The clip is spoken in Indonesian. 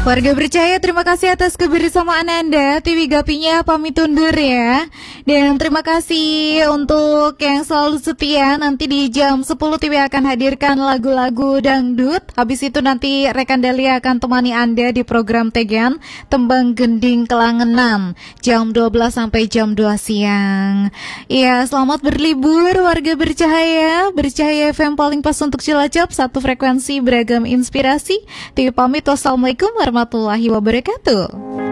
Warga bercahaya, terima kasih atas kebersamaan Anda. TV Gapinya pamit undur ya. Dan terima kasih untuk yang selalu setia. Nanti di jam 10 TV akan hadirkan lagu-lagu dangdut. Habis itu nanti rekan Delia akan temani Anda di program Tegan Tembang Gending Kelangenan jam 12 sampai jam 2 siang. Ya, selamat berlibur warga bercahaya. Bercahaya FM paling pas untuk Cilacap, satu frekuensi beragam inspirasi. TV pamit, wassalamualaikum warahmatullahi wabarakatuh.